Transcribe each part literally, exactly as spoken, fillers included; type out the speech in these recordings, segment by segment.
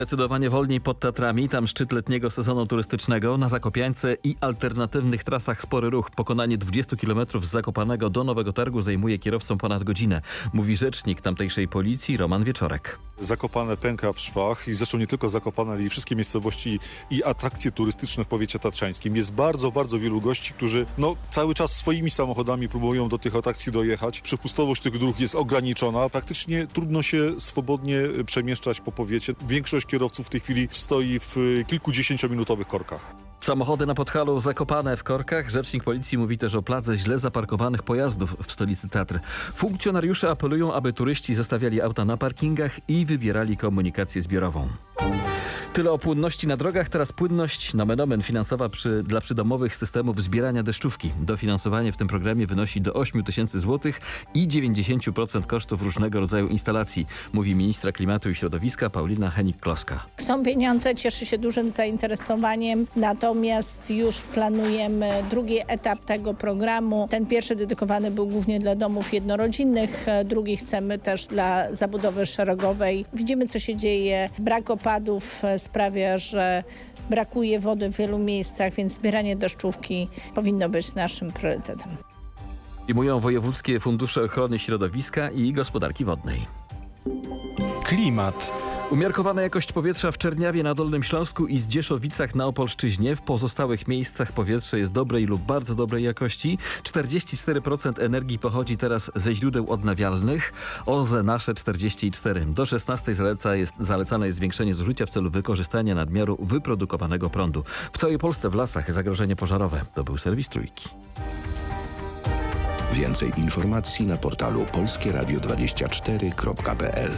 Zdecydowanie wolniej pod Tatrami, tam szczyt letniego sezonu turystycznego. Na Zakopiańce i alternatywnych trasach spory ruch. Pokonanie dwudziestu kilometrów z Zakopanego do Nowego Targu zajmuje kierowcom ponad godzinę. Mówi rzecznik tamtejszej policji Roman Wieczorek. Zakopane pęka w szwach i zresztą nie tylko Zakopane, ale i wszystkie miejscowości i atrakcje turystyczne w powiecie tatrzańskim. Jest bardzo, bardzo wielu gości, którzy no, cały czas swoimi samochodami próbują do tych atrakcji dojechać. Przepustowość tych dróg jest ograniczona. Praktycznie trudno się swobodnie przemieszczać po powiecie. Większość kierowców w tej chwili stoi w kilkudziesięciominutowych korkach. Samochody na Podhalu zakopane w korkach. Rzecznik policji mówi też o pladze źle zaparkowanych pojazdów w stolicy Tatr. Funkcjonariusze apelują, aby turyści zostawiali auta na parkingach i wybierali komunikację zbiorową. Tyle o płynności na drogach, teraz płynność nomen omen finansowa przy, dla przydomowych systemów zbierania deszczówki. Dofinansowanie w tym programie wynosi do ośmiu tysięcy złotych i dziewięćdziesiąt procent kosztów różnego rodzaju instalacji, mówi ministra klimatu i środowiska Paulina Hennig-Kloska. Są pieniądze, cieszy się dużym zainteresowaniem, natomiast już planujemy drugi etap tego programu. Ten pierwszy dedykowany był głównie dla domów jednorodzinnych, drugi chcemy też dla zabudowy szeregowej. Widzimy, co się dzieje. Brak opadów sprawia, że brakuje wody w wielu miejscach, więc zbieranie deszczówki powinno być naszym priorytetem. Przyjmują wojewódzkie fundusze ochrony środowiska i gospodarki wodnej. Klimat. Umiarkowana jakość powietrza w Czerniawie na Dolnym Śląsku i Zdzieszowicach na Opolszczyźnie. W pozostałych miejscach powietrze jest dobrej lub bardzo dobrej jakości. czterdzieści cztery procent energii pochodzi teraz ze źródeł odnawialnych. O Z E nasze czterdzieści cztery procent. Do szesnastej zaleca jest, zalecane jest zwiększenie zużycia w celu wykorzystania nadmiaru wyprodukowanego prądu. W całej Polsce w lasach zagrożenie pożarowe. To był serwis Trójki. Więcej informacji na portalu polskie radio dwadzieścia cztery kropka p l.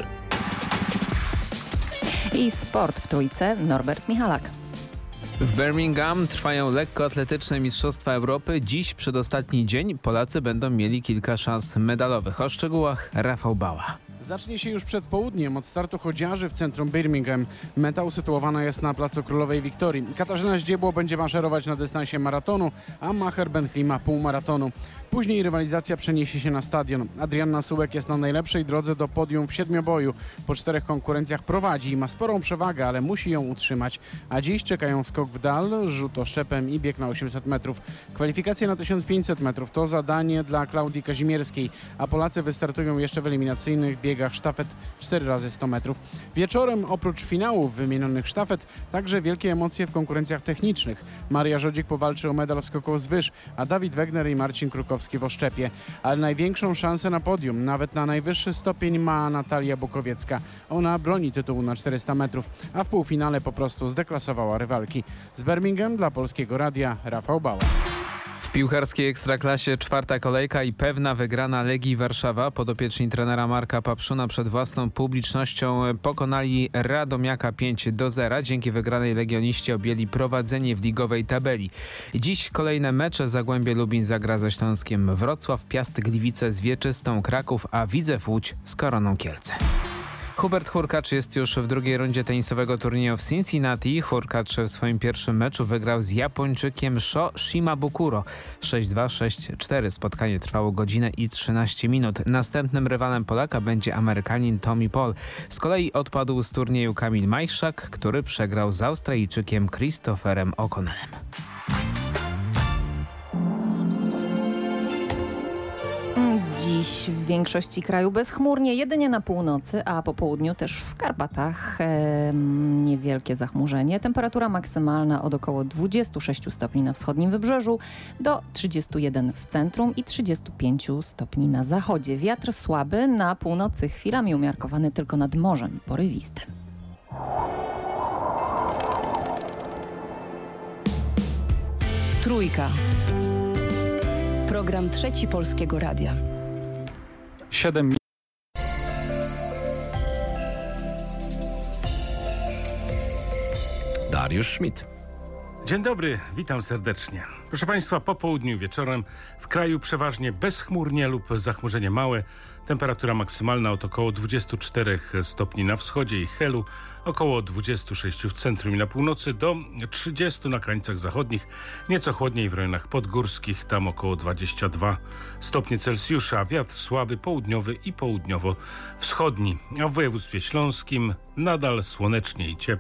I sport w Trójce, Norbert Michalak. W Birmingham trwają lekkoatletyczne Mistrzostwa Europy. Dziś, przedostatni dzień, Polacy będą mieli kilka szans medalowych. O szczegółach Rafał Bała. Zacznie się już przed południem od startu chodziarzy w centrum Birmingham. Meta usytuowana jest na placu Królowej Wiktorii. Katarzyna Zdziebło będzie maszerować na dystansie maratonu, a Maher Benhlima półmaratonu. Później rywalizacja przeniesie się na stadion. Adrianna Sułek jest na najlepszej drodze do podium w siedmioboju. Po czterech konkurencjach prowadzi i ma sporą przewagę, ale musi ją utrzymać. A dziś czekają skok w dal, rzut oszczepem i bieg na osiemset metrów. Kwalifikacje na tysiąc pięćset metrów to zadanie dla Klaudii Kazimierskiej, a Polacy wystartują jeszcze w eliminacyjnych biegach sztafet cztery razy sto metrów. Wieczorem oprócz finałów wymienionych sztafet także wielkie emocje w konkurencjach technicznych. Maria Żodzik powalczy o medal w skoku z wyż, a Dawid Wegner i Marcin Krukowski w oszczepie. Ale największą szansę na podium, nawet na najwyższy stopień, ma Natalia Bukowiecka. Ona broni tytułu na czterysta metrów, a w półfinale po prostu zdeklasowała rywalki. Z Birmingham dla Polskiego Radia Rafał Bała. W piłkarskiej Ekstraklasie czwarta kolejka i pewna wygrana Legii Warszawa. Podopieczni trenera Marka Papszuna przed własną publicznością pokonali Radomiaka pięć do zera. Dzięki wygranej legioniści objęli prowadzenie w ligowej tabeli. Dziś kolejne mecze. Zagłębie Lubin zagra ze Śląskiem Wrocław, Piast Gliwice z Wieczystą Kraków, a Widzew Łódź z Koroną Kielce. Hubert Hurkacz jest już w drugiej rundzie tenisowego turnieju w Cincinnati. Hurkacz w swoim pierwszym meczu wygrał z Japończykiem Sho Shimabukuro sześć dwa sześć cztery. Spotkanie trwało godzinę i trzynaście minut. Następnym rywalem Polaka będzie Amerykanin Tommy Paul. Z kolei odpadł z turnieju Kamil Majszak, który przegrał z Australijczykiem Christopherem O'Connellem. Dziś w większości kraju bezchmurnie, jedynie na północy, a po południu też w Karpatach e, niewielkie zachmurzenie. Temperatura maksymalna od około dwudziestu sześciu stopni na wschodnim wybrzeżu do trzydziestu jeden w centrum i trzydziestu pięciu stopni na zachodzie. Wiatr słaby, na północy chwilami umiarkowany tylko nad morzem, porywisty. Trójka. Program Trzeci Polskiego Radia. Siedem Dariusz Schmidt. Dzień dobry, witam serdecznie. Proszę Państwa, po południu wieczorem w kraju przeważnie bezchmurnie lub zachmurzenie małe. Temperatura maksymalna od około dwudziestu czterech stopni na wschodzie i Helu, około dwudziestu sześciu w centrum i na północy, do trzydziestu na krańcach zachodnich, nieco chłodniej w rejonach podgórskich, tam około dwadzieścia dwa stopnie Celsjusza, wiatr słaby południowy i południowo-wschodni, a w województwie śląskim nadal słonecznie i ciepło.